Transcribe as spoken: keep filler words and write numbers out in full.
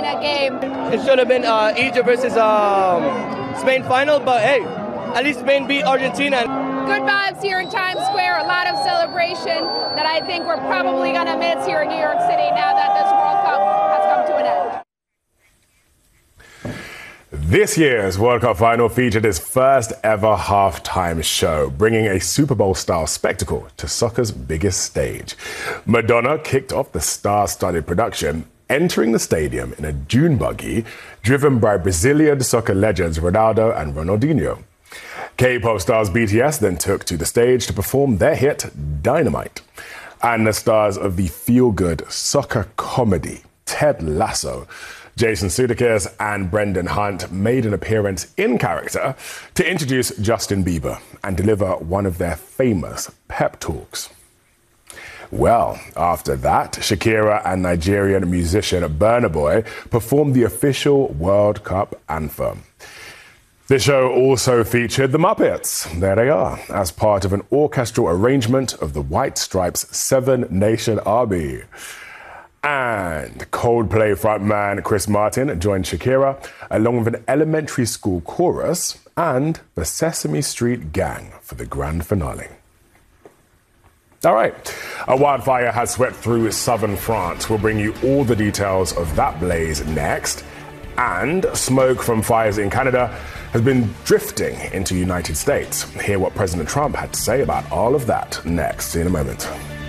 that game. It should have been uh, Egypt versus um, Spain final, but hey, at least Spain beat Argentina. Good vibes here in Times Square, a lot of celebration that I think we're probably going to miss here in New York City now that this World Cup has come to an end. This year's World Cup final featured its first ever halftime show, bringing a Super Bowl-style spectacle to soccer's biggest stage. Madonna kicked off the star-studded production, entering the stadium in a dune buggy driven by Brazilian soccer legends Ronaldo and Ronaldinho. K-pop stars B T S then took to the stage to perform their hit Dynamite. And the stars of the feel-good soccer comedy Ted Lasso, Jason Sudeikis and Brendan Hunt, made an appearance in character to introduce Justin Bieber and deliver one of their famous pep talks. Well, after that, Shakira and Nigerian musician Burna Boy performed the official World Cup anthem. The show also featured the Muppets, there they are, as part of an orchestral arrangement of the White Stripes' Seven Nation Army. And Coldplay frontman Chris Martin joined Shakira, along with an elementary school chorus and the Sesame Street Gang for the grand finale. All right, a wildfire has swept through southern France. We'll bring you all the details of that blaze next. And smoke from fires in Canada has been drifting into the United States. Hear what President Trump had to say about all of that next in a moment.